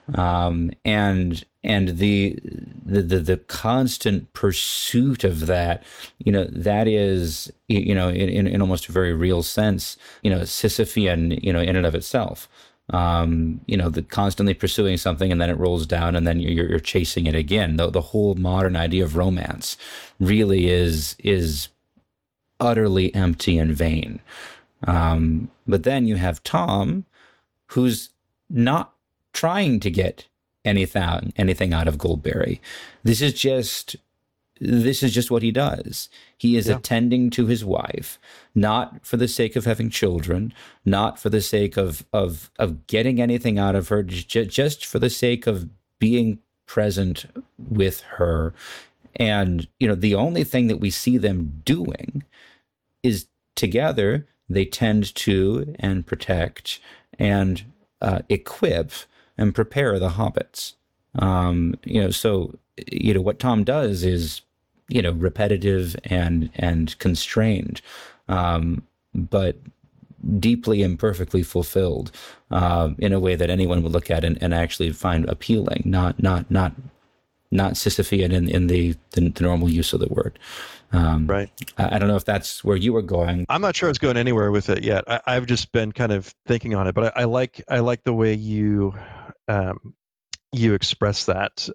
And the constant pursuit of that, that is, in almost a very real sense, Sisyphean, in and of itself. The constantly pursuing something and then it rolls down and then you're chasing it again. The whole modern idea of romance really is utterly empty and vain. But then you have Tom, who's not trying to get anything out of Goldberry. This is just what he does. He is attending to his wife, not for the sake of having children, not for the sake of getting anything out of her, just for the sake of being present with her. And, the only thing that we see them doing is together they tend to and protect and equip and prepare the hobbits. So what Tom does is repetitive and constrained, but deeply and perfectly fulfilled in a way that anyone would look at and actually find appealing, not Sisyphean in the normal use of the word. Right. I don't know if that's where you were going. I'm not sure it's going anywhere with it yet. I've just been kind of thinking on it, but I like the way you express that.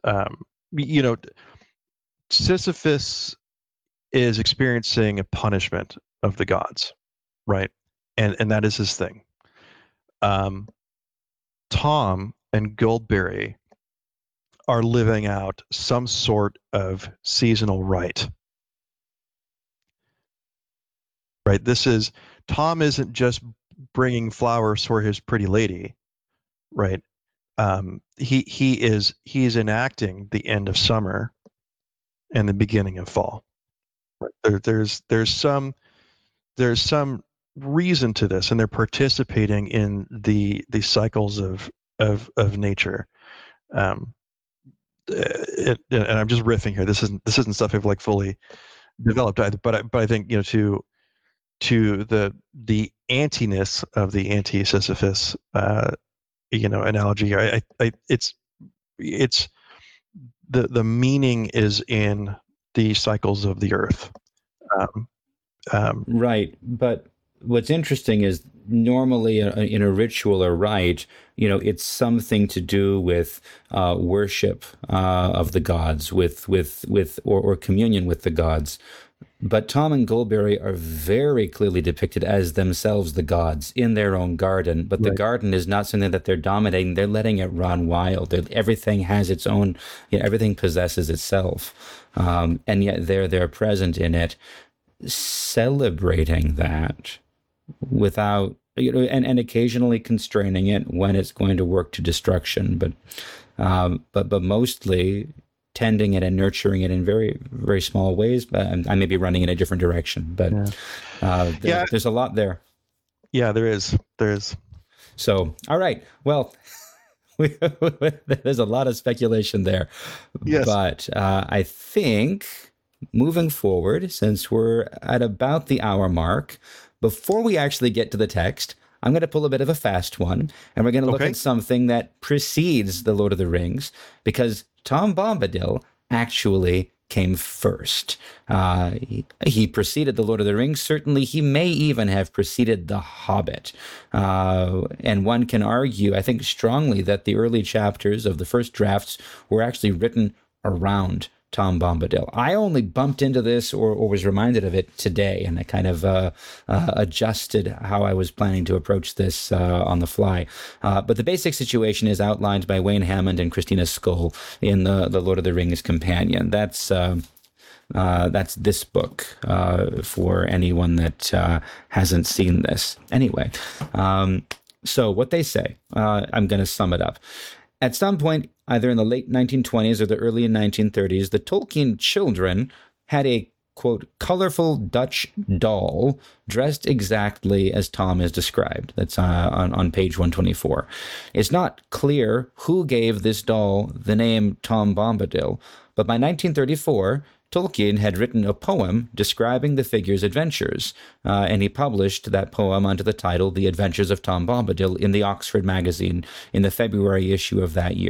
Sisyphus is experiencing a punishment of the gods, right? And that is his thing. Tom and Goldberry are living out some sort of seasonal rite. Right. Tom isn't just bringing flowers for his pretty lady, right? He is enacting the end of summer and the beginning of fall. There's some reason to this, and they're participating in the cycles of nature. And I'm just riffing here. This isn't stuff I've fully developed either, but I think to the antiness of the anti-Sisyphus analogy. It's the meaning is in the cycles of the earth. Right, but what's interesting is normally in a ritual or rite, it's something to do with worship of the gods, with or communion with the gods. But Tom and Goldberry are very clearly depicted as themselves the gods in their own garden. But the garden is not something that they're dominating. They're letting it run wild. Everything has its own, everything possesses itself. And yet they're present in it, celebrating that without, and occasionally constraining it when it's going to work to destruction. But mostly tending it and nurturing it in very, very small ways. But I may be running in a different direction, but there's a lot there. Yeah, there is. So, all right. Well, there's a lot of speculation there. Yes. But I think moving forward, since we're at about the hour mark, before we actually get to the text, I'm going to pull a bit of a fast one, and we're going to look at something that precedes The Lord of the Rings, because Tom Bombadil actually came first. He preceded The Lord of the Rings. Certainly, he may even have preceded The Hobbit. And one can argue, I think strongly, that the early chapters of the first drafts were actually written around Tom Bombadil. I only bumped into this or was reminded of it today, and I kind of adjusted how I was planning to approach this on the fly. But the basic situation is outlined by Wayne Hammond and Christina Skoll in the Lord of the Rings Companion. That's this book for anyone that hasn't seen this. Anyway, so what they say, I'm going to sum it up. At some point, either in the late 1920s or the early 1930s, the Tolkien children had a, quote, colorful Dutch doll dressed exactly as Tom is described. That's on page 124. It's not clear who gave this doll the name Tom Bombadil, but by 1934, Tolkien had written a poem describing the figure's adventures, and he published that poem under the title The Adventures of Tom Bombadil in the Oxford Magazine in the February issue of that year.